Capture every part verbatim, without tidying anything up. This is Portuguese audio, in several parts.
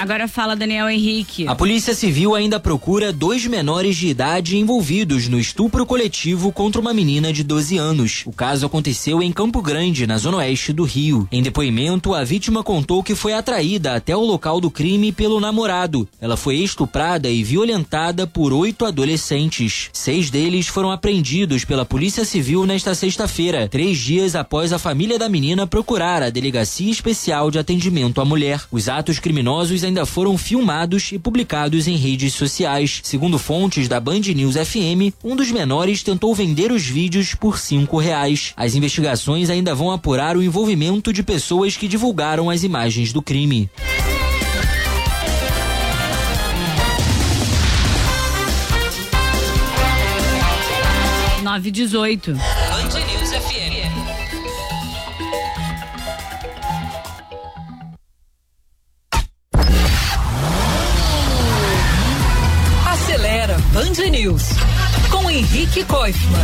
Agora fala, Daniel Henrique. A Polícia Civil ainda procura dois menores de idade envolvidos no estupro coletivo contra uma menina de doze anos. O caso aconteceu em Campo Grande, na zona oeste do Rio. Em depoimento, a vítima contou que foi atraída até o local do crime pelo namorado. Ela foi estuprada e violentada por oito adolescentes. Seis deles foram apreendidos pela Polícia Civil nesta sexta-feira, três dias após a família da menina procurar a Delegacia Especial de Atendimento à Mulher. Os atos criminosos ainda foram filmados e publicados em redes sociais. Segundo fontes da Band News F M, um dos menores tentou vender os vídeos por cinco reais. As investigações ainda vão apurar o envolvimento de pessoas que divulgaram as imagens do crime. nove e dezoito. Band News F M. Acelera Band News com Henrique Koifman.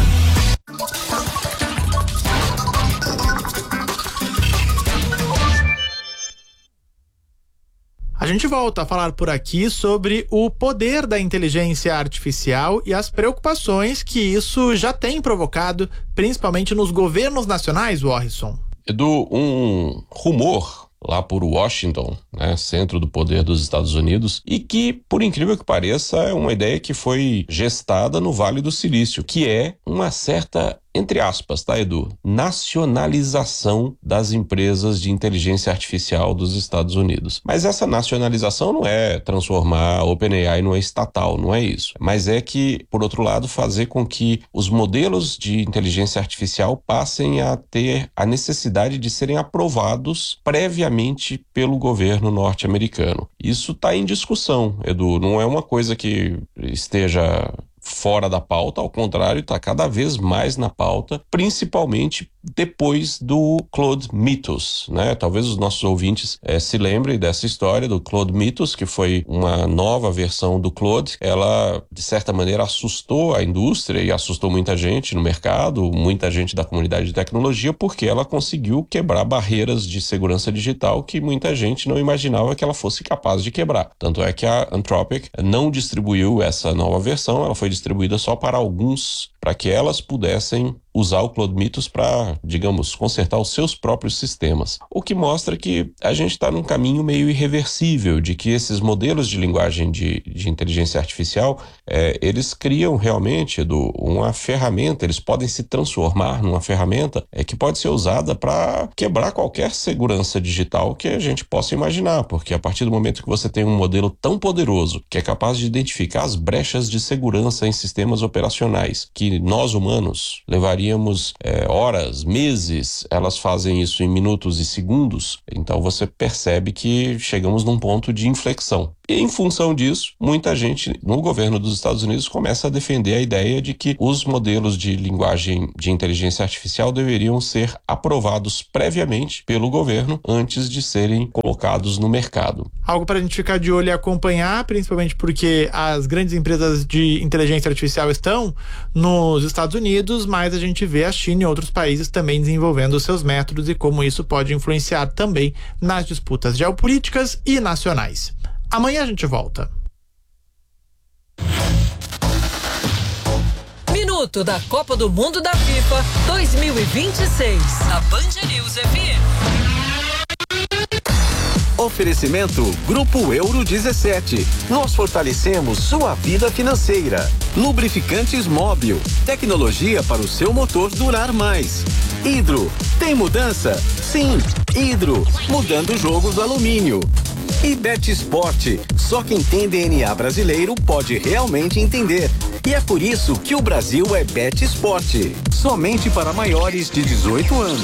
A gente volta a falar por aqui sobre o poder da inteligência artificial e as preocupações que isso já tem provocado, principalmente nos governos nacionais, Warrison. Edu, um rumor lá por Washington, né, centro do poder dos Estados Unidos, e que, por incrível que pareça, é uma ideia que foi gestada no Vale do Silício, que é uma certa, entre aspas, tá, Edu? Nacionalização das empresas de inteligência artificial dos Estados Unidos. Mas essa nacionalização não é transformar a OpenAI numa estatal, não é isso. Mas é que, por outro lado, fazer com que os modelos de inteligência artificial passem a ter a necessidade de serem aprovados previamente pelo governo norte-americano. Isso está em discussão, Edu. Não é uma coisa que esteja fora da pauta, ao contrário, está cada vez mais na pauta, principalmente depois do Claude Mythos, né? Talvez os nossos ouvintes eh, se lembrem dessa história do Claude Mythos, que foi uma nova versão do Claude. Ela, de certa maneira, assustou a indústria e assustou muita gente no mercado, muita gente da comunidade de tecnologia, porque ela conseguiu quebrar barreiras de segurança digital que muita gente não imaginava que ela fosse capaz de quebrar. Tanto é que a Anthropic não distribuiu essa nova versão, ela foi distribuída só para alguns, para que elas pudessem usar o Claude Mythos para, digamos, consertar os seus próprios sistemas. O que mostra que a gente está num caminho meio irreversível, de que esses modelos de linguagem de, de inteligência artificial, é, eles criam realmente, Edu, uma ferramenta, eles podem se transformar numa ferramenta é, que pode ser usada para quebrar qualquer segurança digital que a gente possa imaginar, porque a partir do momento que você tem um modelo tão poderoso, que é capaz de identificar as brechas de segurança em sistemas operacionais, que nós humanos levaríamos É, horas, meses, elas fazem isso em minutos e segundos, então você percebe que chegamos num ponto de inflexão. E em função disso, muita gente no governo dos Estados Unidos começa a defender a ideia de que os modelos de linguagem de inteligência artificial deveriam ser aprovados previamente pelo governo antes de serem colocados no mercado. Algo para a gente ficar de olho e acompanhar, principalmente porque as grandes empresas de inteligência artificial estão nos Estados Unidos, mas a gente vê a China e outros países também desenvolvendo os seus métodos e como isso pode influenciar também nas disputas geopolíticas e nacionais. Amanhã a gente volta. Minuto da Copa do Mundo da FIFA dois mil e vinte e seis, na Band News F M. Oferecimento Grupo Euro dezessete. Nós fortalecemos sua vida financeira. Lubrificantes Móbil. Tecnologia para o seu motor durar mais. Hidro. Tem mudança? Sim. Hidro. Mudando o jogo do alumínio. E Bet Sport. Só quem tem D N A brasileiro pode realmente entender. E é por isso que o Brasil é Bet Sport. Somente para maiores de dezoito anos.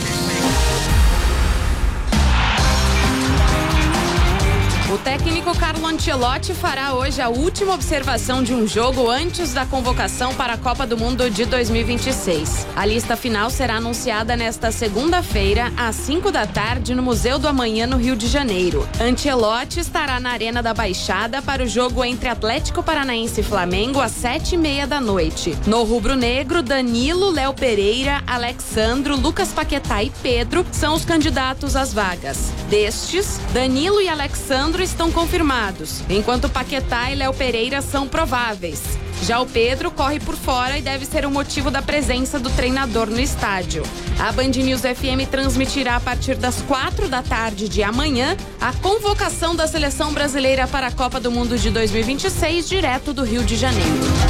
O técnico Carlo Ancelotti fará hoje a última observação de um jogo antes da convocação para a Copa do Mundo de dois mil e vinte e seis. A lista final será anunciada nesta segunda-feira, às cinco da tarde, no Museu do Amanhã, no Rio de Janeiro. Ancelotti estará na Arena da Baixada para o jogo entre Atlético Paranaense e Flamengo às sete e meia da noite. No rubro-negro, Danilo, Léo Pereira, Alexandro, Lucas Paquetá e Pedro são os candidatos às vagas. Destes, Danilo e Alexandro estão confirmados, enquanto Paquetá e Léo Pereira são prováveis. Já o Pedro corre por fora e deve ser o motivo da presença do treinador no estádio. A Band News F M transmitirá a partir das quatro da tarde de amanhã a convocação da seleção brasileira para a Copa do Mundo de dois mil e vinte e seis, direto do Rio de Janeiro.